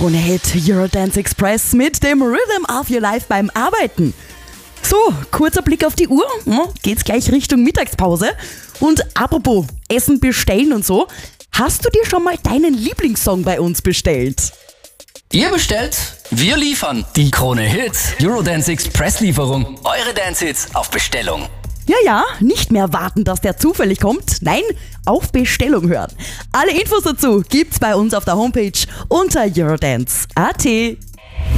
Krone Hit Eurodance Express mit dem Rhythm of Your Life beim Arbeiten. So, kurzer Blick auf die Uhr, geht's gleich Richtung Mittagspause. Und apropos Essen bestellen und so, hast du dir schon mal deinen Lieblingssong bei uns bestellt? Ihr bestellt, wir liefern. Die Krone Hit Eurodance Express Lieferung. Eure Dance-Hits auf Bestellung. Ja, nicht mehr warten, dass der zufällig kommt. Nein, auf Bestellung hören. Alle Infos dazu gibt's bei uns auf der Homepage unter eurodance.at.